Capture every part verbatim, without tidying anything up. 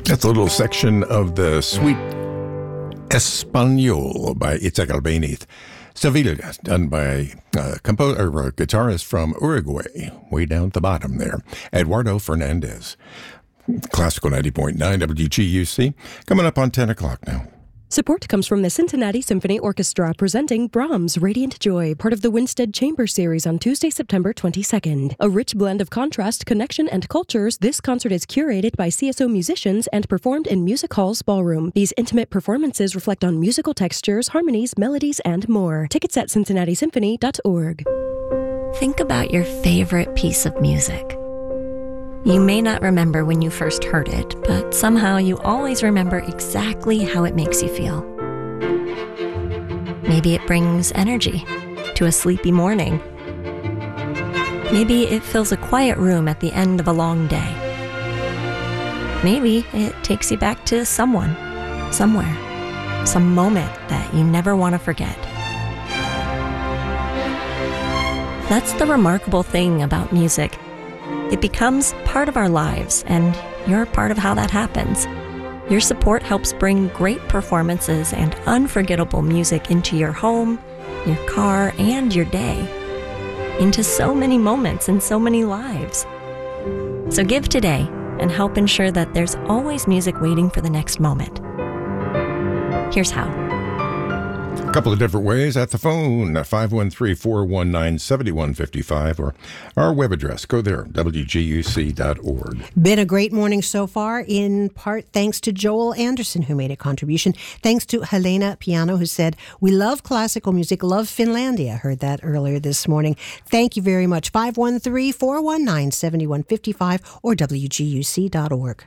That's a little section of the Suite Espanol by Itzhak Albéniz. Sevilla, done by a composer or a guitarist from Uruguay, way down at the bottom there, Eduardo Fernandez. Classical ninety point nine W G U C, coming up on ten o'clock now. Support comes from the Cincinnati Symphony Orchestra presenting Brahms' Radiant Joy, part of the Winstead Chamber Series on Tuesday, September twenty-second. A rich blend of contrast, connection, and cultures, this concert is curated by C S O musicians and performed in Music Hall's ballroom. These intimate performances reflect on musical textures, harmonies, melodies, and more. Tickets at cincinnati symphony dot org. Think about your favorite piece of music. You may not remember when you first heard it, but somehow you always remember exactly how it makes you feel. Maybe it brings energy to a sleepy morning. Maybe it fills a quiet room at the end of a long day. Maybe it takes you back to someone, somewhere, some moment that you never want to forget. That's the remarkable thing about music. It becomes part of our lives, and you're part of how that happens. Your support helps bring great performances and unforgettable music into your home, your car, and your day, into so many moments and so many lives. So give today and help ensure that there's always music waiting for the next moment. Here's how. A couple of different ways at the phone, five one three, four one nine, seven one five five, or our web address. Go there, W G U C dot org. Been a great morning so far, in part thanks to Joel Anderson, who made a contribution. Thanks to Helena Piano, who said, "We love classical music, love Finlandia." Heard that earlier this morning. Thank you very much. five one three, four one nine, seven one five five or W G U C dot org.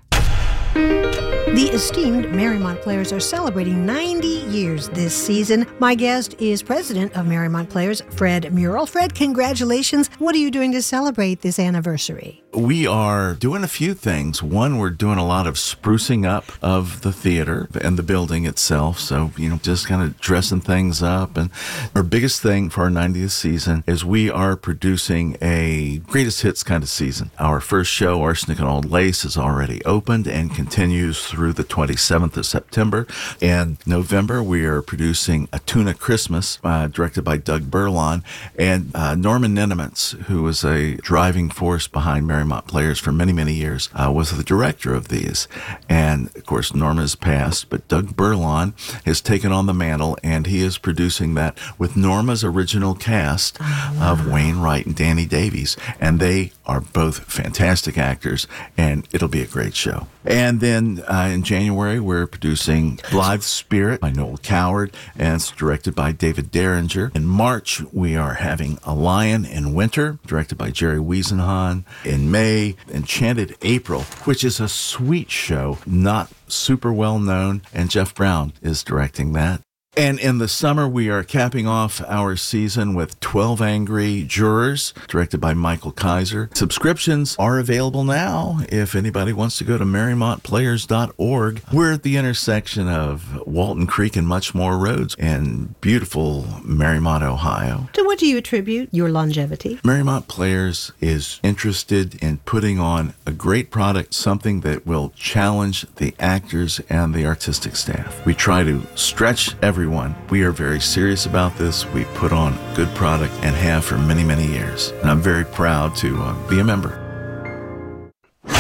The esteemed Marymount Players are celebrating ninety years this season. My guest is president of Marymount Players, Fred Murrell. Fred, congratulations. What are you doing to celebrate this anniversary? We are doing a few things. One, we're doing a lot of sprucing up of the theater and the building itself. So, you know, just kind of dressing things up. And our biggest thing for our ninetieth season is we are producing a greatest hits kind of season. Our first show, Arsenic and Old Lace, is already opened and continues through the twenty-seventh of September. In November, we are producing A Tuna Christmas, uh, directed by Doug Berlon, and uh, Norman Nenemans, who was a driving force behind Marymount Players for many, many years, uh, was the director of these. And, of course, Norma has passed, but Doug Berlon has taken on the mantle, and he is producing that with Norma's original cast oh, wow. of Wayne Wright and Danny Davies. And they are both fantastic actors, and it'll be a great show. And then uh, in January, we're producing Blithe Spirit by Noel Coward, and it's directed by David Derringer. In March, we are having A Lion in Winter, directed by Jerry Wiesenhahn. In May, Enchanted April, which is a sweet show, not super well known, and Jeff Brown is directing that. And in the summer, we are capping off our season with twelve Angry Jurors, directed by Michael Kaiser. Subscriptions are available now if anybody wants to go to marymount players dot org. We're at the intersection of Walton Creek and Muchmore Roads in beautiful Marymount, Ohio. To what do you attribute your longevity? Marymount Players is interested in putting on a great product, something that will challenge the actors and the artistic staff. We try to stretch everyone. We are very serious about this. We put on a good product and have for many, many years. And I'm very proud to uh, be a member.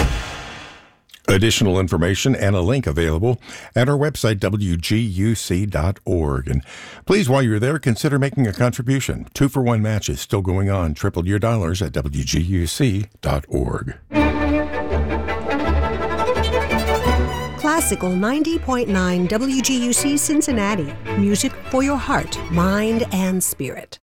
Additional information and a link available at our website, W G U C dot org. And please, while you're there, consider making a contribution. Two for one match is still going on. Triple your dollars at W G U C dot org. Classical ninety point nine W G U C Cincinnati. Music for your heart, mind, and spirit.